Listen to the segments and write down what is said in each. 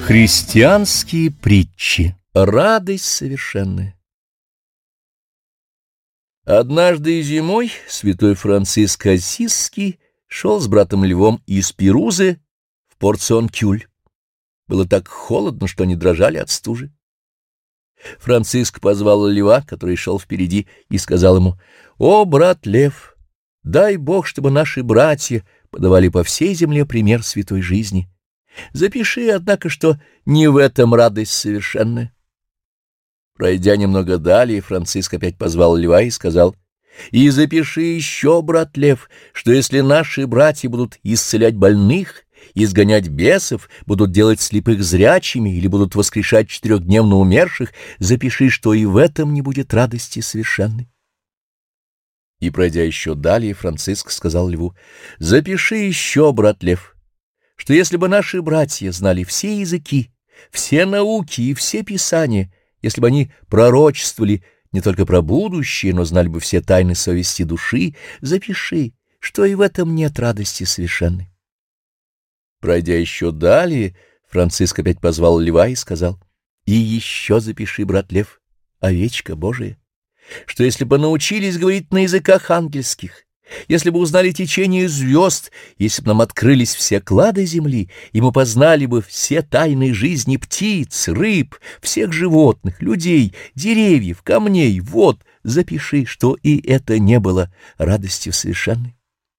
Христианские притчи. Радость совершенная. Однажды зимой святой Франциск Ассизский шел с братом Львом из Пирузы в Порт-Сан-Кюль. Было так холодно, что они дрожали от стужи. Франциск позвал Льва, который шел впереди, и сказал ему: «О, брат Лев, дай Бог, чтобы наши братья подавали по всей земле пример святой жизни. Запиши, однако, что не в этом радость совершенная». Пройдя немного далее, Франциск опять позвал Льва и сказал: «И запиши еще, брат Лев, что если наши братья будут исцелять больных, изгонять бесов, будут делать слепых зрячими или будут воскрешать четырехдневно умерших, запиши, что и в этом не будет радости совершенной». И, пройдя еще далее, Франциск сказал Льву: «Запиши еще, брат Лев, что если бы наши братья знали все языки, все науки и все писания, если бы они пророчествовали не только про будущее, но знали бы все тайны совести души, запиши, что и в этом нет радости совершенной». Пройдя еще далее, Франциск опять позвал Льва и сказал: «И еще запиши, брат Лев, овечка Божия, что если бы научились говорить на языках ангельских, если бы узнали течение звезд, если бы нам открылись все клады земли, и мы познали бы все тайны жизни птиц, рыб, всех животных, людей, деревьев, камней, вод, запиши, что и это не было радостью совершенной».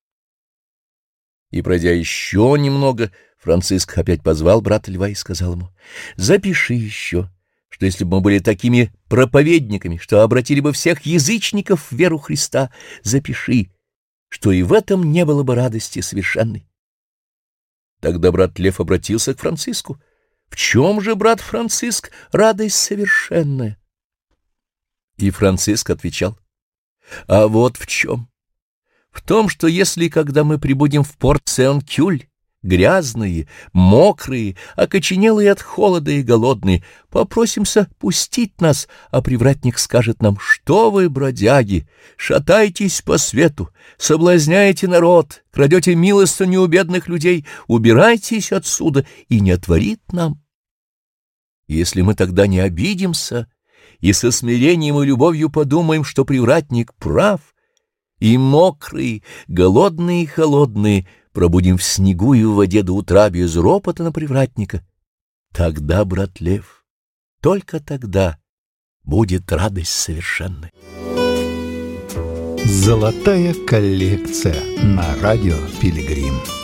И, пройдя еще немного, Франциск опять позвал брата Льва и сказал ему: «Запиши еще, что если бы мы были такими проповедниками, что обратили бы всех язычников в веру Христа, запиши, что и в этом не было бы радости совершенной». Тогда брат Лев обратился к Франциску: «В чем же, брат Франциск, радость совершенная?» И Франциск отвечал: «А вот в чем. В том, что если, когда мы прибудем в Порт-Сан-Кюль, грязные, мокрые, окоченелые от холода и голодные, попросимся пустить нас, а привратник скажет нам: что вы, бродяги, шатаетесь по свету, соблазняете народ, крадете милостыню у бедных людей, убирайтесь отсюда, и не отворит нам. Если мы тогда не обидимся и со смирением и любовью подумаем, что привратник прав, и мокрые, голодные и холодные пробудем в снегу и в воде до утра без ропота на привратника, тогда, брат Лев, только тогда будет радость совершенная». Золотая коллекция на радио Пилигрим.